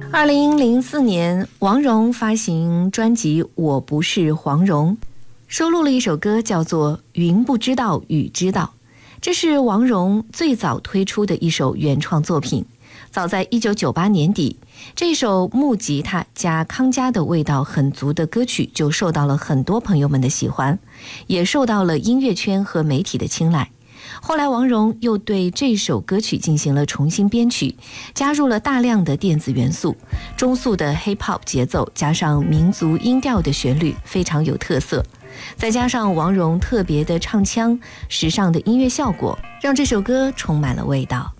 2004年，王蓉发行专辑《我不是黄蓉》，收录了一首歌叫做《云不知道雨知道》，这是王蓉最早推出的一首原创作品。早在1998年底，这首木吉他加康佳的味道很足的歌曲就受到了很多朋友们的喜欢，也受到了音乐圈和媒体的青睐。后来王蓉又对这首歌曲进行了重新编曲，加入了大量的电子元素，中速的 hip hop 节奏加上民族音调的旋律，非常有特色。再加上王蓉特别的唱腔，时尚的音乐效果，让这首歌充满了味道。